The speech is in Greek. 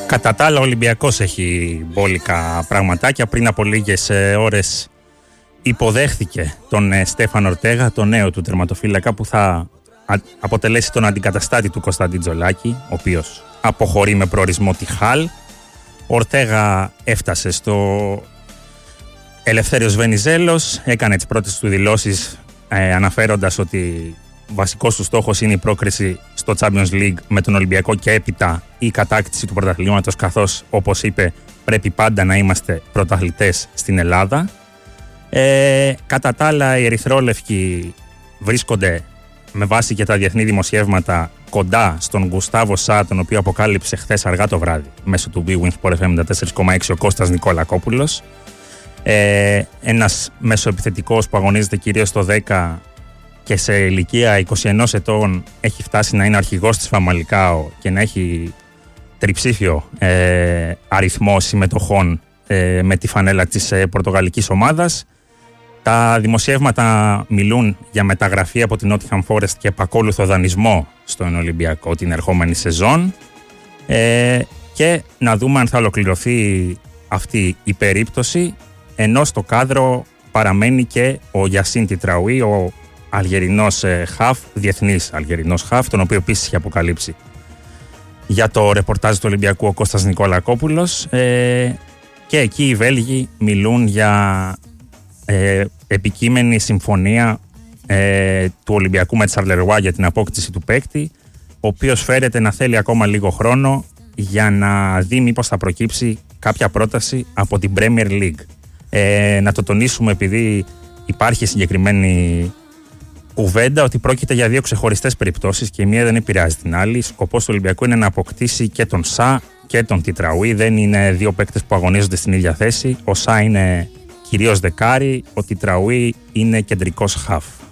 Κατά τα άλλα, ο Ολυμπιακός έχει μπόλικα πραγματάκια. Πριν από λίγες ώρες υποδέχθηκε τον Στέφαν Ορτέγα, τον νέο του τερματοφύλακα, που θα αποτελέσει τον αντικαταστάτη του Κωνσταντίν Τζολάκη, ο οποίος αποχωρεί με προορισμό τη Χαλ. Ο Ορτέγα έφτασε στο Ελευθέριος Βενιζέλος, έκανε τις πρώτες του δηλώσεις αναφέροντας ότι βασικός του στόχος είναι η πρόκριση στο Champions League με τον Ολυμπιακό και έπειτα η κατάκτηση του πρωταθλήματος, καθώς, όπως είπε, πρέπει πάντα να είμαστε πρωταθλητές στην Ελλάδα. Κατά τα άλλα, οι ερυθρόλευκοι βρίσκονται με βάση και τα διεθνή δημοσιεύματα κοντά στον Γκουστάβο Σα, τον οποίο αποκάλυψε χθες αργά το βράδυ μέσω του Big Win Sport FM 94,6 ο Κώστας Νικολακόπουλος. Ένας μεσοεπιθετικός που αγωνίζεται κυρίως στο 10 και σε ηλικία 21 ετών έχει φτάσει να είναι αρχηγός της Φαμαλικάο και να έχει τριψήφιο αριθμό συμμετοχών με τη φανέλα της πορτογαλικής ομάδας. Τα δημοσιεύματα μιλούν για μεταγραφή από την Nottingham Forest και επακόλουθο δανεισμό στον Ολυμπιακό την ερχόμενη σεζόν, και να δούμε αν θα ολοκληρωθεί αυτή η περίπτωση, ενώ στο κάδρο παραμένει και ο Γιασίν Τιτραουί, ο Αλγερινός χαφ, διεθνής Αλγερινός χαφ, τον οποίο επίσης είχε αποκαλύψει για το ρεπορτάζ του Ολυμπιακού ο Κώστας Νικολακόπουλος, και εκεί οι Βέλγοι μιλούν για επικείμενη συμφωνία του Ολυμπιακού με τη Σαρλερουά για την απόκτηση του παίκτη, ο οποίος φέρεται να θέλει ακόμα λίγο χρόνο για να δει μήπως θα προκύψει κάποια πρόταση από την Premier League. Να το τονίσουμε, επειδή υπάρχει συγκεκριμένη κουβέντα, ότι πρόκειται για δύο ξεχωριστές περιπτώσεις και η μία δεν επηρεάζει την άλλη. Σκοπός του Ολυμπιακού είναι να αποκτήσει και τον Σα και τον Τιτραουί. Δεν είναι δύο παίκτες που αγωνίζονται στην ίδια θέση. Ο Σα είναι κυρίως δεκάρι, ο Τιτραουί είναι κεντρικός χαφ.